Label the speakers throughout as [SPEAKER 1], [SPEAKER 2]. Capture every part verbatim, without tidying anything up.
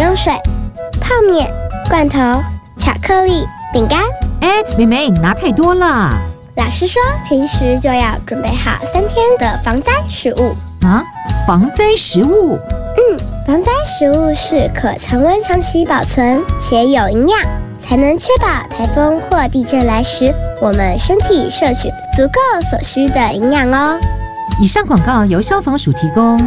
[SPEAKER 1] 用水、泡面、罐头、巧克力、饼干。
[SPEAKER 2] 哎，妹妹，你拿太多了。
[SPEAKER 1] 老师说，平时就要准备好三天的防灾食物。
[SPEAKER 2] 啊，防灾食物？
[SPEAKER 1] 嗯，防灾食物是可常温长期保存且有营养，才能确保台风或地震来时，我们身体摄取足够所需的营养哦。
[SPEAKER 2] 以上广告由消防署提供。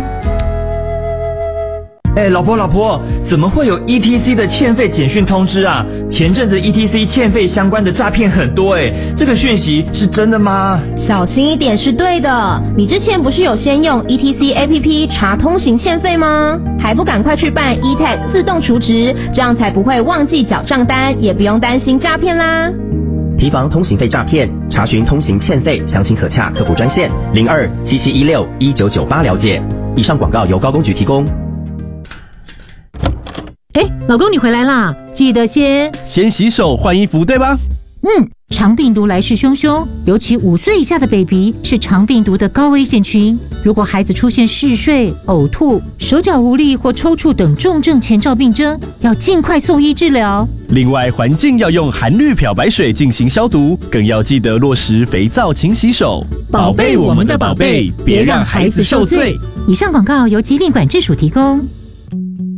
[SPEAKER 3] 哎，老婆老婆，怎么会有 E T C 的欠费简讯通知啊？前阵子 E T C 欠费相关的诈骗很多哎，这个讯息是真的吗？
[SPEAKER 4] 小心一点是对的。你之前不是有先用 E T C A P P 查通行欠费吗？还不赶快去办 E T A G 自动储值，这样才不会忘记缴账单，也不用担心诈骗啦。
[SPEAKER 5] 提防通行费诈骗，查询通行欠费，详情可洽客服专线零二七七一六一九九八了解。以上广告由高公局提供。
[SPEAKER 2] 哎，老公你回来啦，记得先
[SPEAKER 6] 先洗手换衣服，对吧？
[SPEAKER 2] 嗯，肠病毒来势汹汹，尤其五岁以下的 baby 是肠病毒的高危险群。如果孩子出现嗜睡、呕吐、手脚无力或抽搐等重症前兆病征，要尽快送医治疗。
[SPEAKER 6] 另外，环境要用含氯漂白水进行消毒，更要记得落实肥皂勤洗手，宝贝我们的宝贝，别让孩子受罪。
[SPEAKER 2] 以上广告由疾病管制署提供。